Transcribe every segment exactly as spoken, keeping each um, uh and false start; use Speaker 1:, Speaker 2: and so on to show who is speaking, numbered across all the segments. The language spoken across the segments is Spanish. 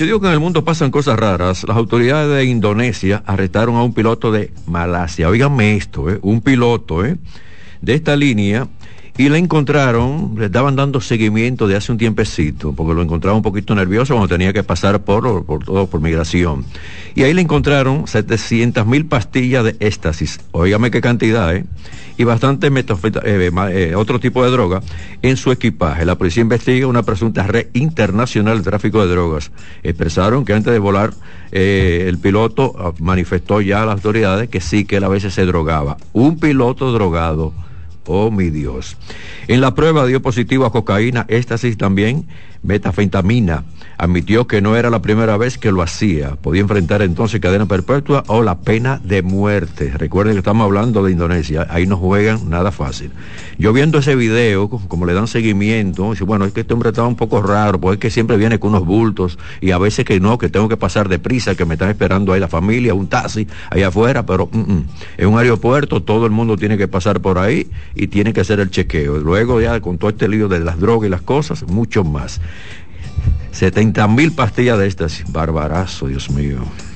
Speaker 1: Yo digo que en el mundo pasan cosas raras. Las autoridades de Indonesia arrestaron a un piloto de Malasia. Óiganme esto, ¿eh? Un piloto, ¿eh? de esta línea, y le encontraron, le estaban dando seguimiento de hace un tiempecito, porque lo encontraba un poquito nervioso cuando tenía que pasar por, por todo, por migración. Y ahí le encontraron setecientas mil pastillas de éxtasis, óigame qué cantidad, ¿eh? y bastante metafeta, eh, eh, otro tipo de droga en su equipaje. La policía investiga una presunta red internacional de tráfico de drogas. Expresaron que antes de volar, eh, el piloto manifestó ya a las autoridades que sí, que él a veces se drogaba. Un piloto drogado. Oh, mi Dios. En la prueba dio positivo a cocaína, éxtasis también, metafetamina. Admitió que no era la primera vez que lo hacía. Podía enfrentar entonces cadena perpetua o la pena de muerte. Recuerden que estamos hablando de Indonesia. Ahí no juegan nada fácil. Yo viendo ese video, como le dan seguimiento, dice, bueno, es que este hombre estaba un poco raro, porque es que siempre viene con unos bultos, y a veces que no, que tengo que pasar deprisa, que me están esperando ahí la familia, un taxi, ahí afuera, pero mm, mm. en un aeropuerto todo el mundo tiene que pasar por ahí y tiene que hacer el chequeo. Luego ya con todo este lío de las drogas y las cosas, mucho más. setenta mil pastillas de estas, barbarazo, Dios mío.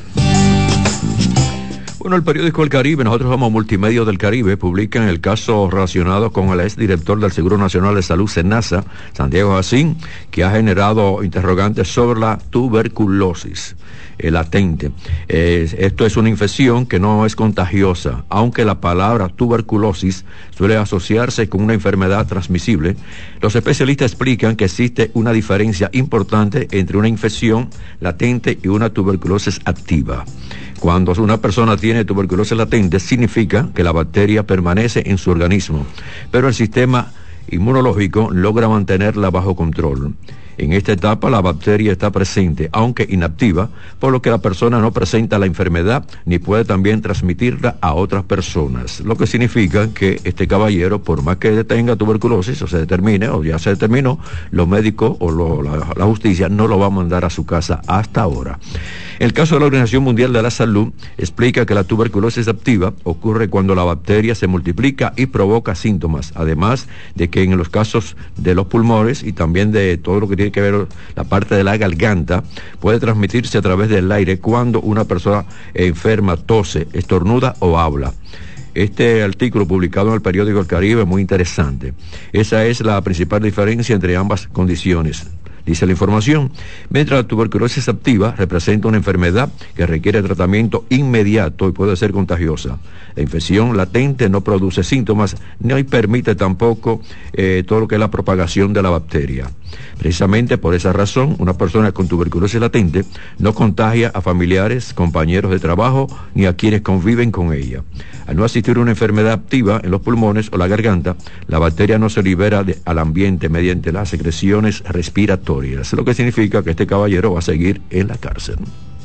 Speaker 1: Bueno, el periódico El Caribe, nosotros somos Multimedia del Caribe, publican el caso relacionado con el exdirector del Seguro Nacional de Salud, SENASA, Santiago Jacín, que ha generado interrogantes sobre la tuberculosis eh, latente. Eh, esto es una infección que no es contagiosa, aunque la palabra tuberculosis suele asociarse con una enfermedad transmisible. Los especialistas explican que existe una diferencia importante entre una infección latente y una tuberculosis activa. Cuando una persona tiene tuberculosis latente, significa que la bacteria permanece en su organismo, pero el sistema inmunológico logra mantenerla bajo control. En esta etapa la bacteria está presente, aunque inactiva, por lo que la persona no presenta la enfermedad ni puede también transmitirla a otras personas. Lo que significa que este caballero, por más que tenga tuberculosis o se determine, o ya se determinó, los médicos o lo, la, la justicia no lo va a mandar a su casa hasta ahora. El caso de la Organización Mundial de la Salud explica que la tuberculosis activa ocurre cuando la bacteria se multiplica y provoca síntomas, además de que en los casos de los pulmones y también de todo lo que tiene que ver la parte de la garganta, puede transmitirse a través del aire cuando una persona enferma tose, estornuda o habla. Este artículo publicado en el periódico El Caribe es muy interesante. Esa es la principal diferencia entre ambas condiciones. Dice la información, mientras la tuberculosis activa representa una enfermedad que requiere tratamiento inmediato y puede ser contagiosa. La infección latente no produce síntomas ni permite tampoco eh, todo lo que es la propagación de la bacteria. Precisamente por esa razón, una persona con tuberculosis latente no contagia a familiares, compañeros de trabajo ni a quienes conviven con ella. Al no existir una enfermedad activa en los pulmones o la garganta, la bacteria no se libera de, al ambiente mediante las secreciones respiratorias, lo que significa que este caballero va a seguir en la cárcel.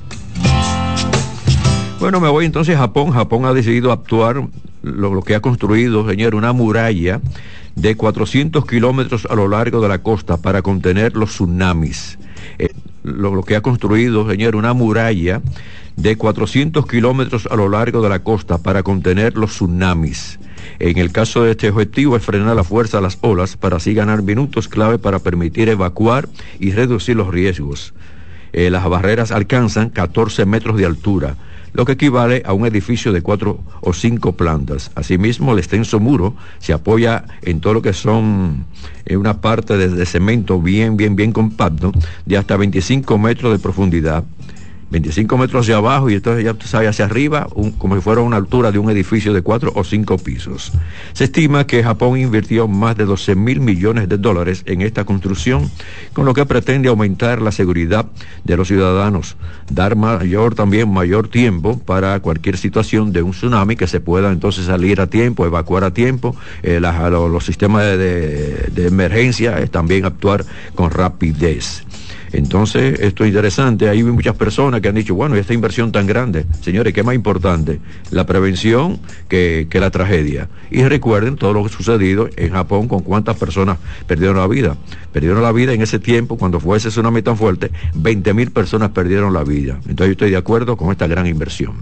Speaker 1: Bueno, me voy entonces a Japón. Japón ha decidido actuar, lo, lo que ha construido, señor, una muralla de cuatrocientos kilómetros a lo largo de la costa para contener los tsunamis. Eh, lo, lo que ha construido, señor, una muralla de cuatrocientos kilómetros a lo largo de la costa para contener los tsunamis. En el caso de este objetivo es frenar la fuerza de las olas para así ganar minutos clave para permitir evacuar y reducir los riesgos. Eh, las barreras alcanzan catorce metros de altura, lo que equivale a un edificio de cuatro o cinco plantas. Asimismo, el extenso muro se apoya en todo lo que son eh, una parte de, de cemento bien, bien, bien compacto, de hasta veinticinco metros de profundidad. veinticinco metros hacia abajo y entonces ya sabes hacia arriba, un, como si fuera una altura de un edificio de cuatro o cinco pisos. Se estima que Japón invirtió más de doce mil millones de dólares en esta construcción, con lo que pretende aumentar la seguridad de los ciudadanos, dar mayor también mayor tiempo para cualquier situación de un tsunami, que se pueda entonces salir a tiempo, evacuar a tiempo, eh, la, los, los sistemas de, de, de emergencia, eh, también actuar con rapidez. Entonces, esto es interesante. Hay muchas personas que han dicho, bueno, esta inversión tan grande, señores, ¿qué es más importante? La prevención que, que la tragedia. Y recuerden todo lo que ha sucedido en Japón, con cuántas personas perdieron la vida. Perdieron la vida en ese tiempo, cuando fue ese tsunami tan fuerte, veinte mil personas perdieron la vida. Entonces, yo estoy de acuerdo con esta gran inversión.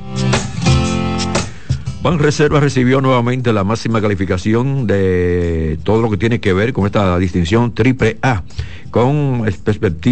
Speaker 1: Banreservas recibió nuevamente la máxima calificación de todo lo que tiene que ver con esta distinción triple A, con perspectiva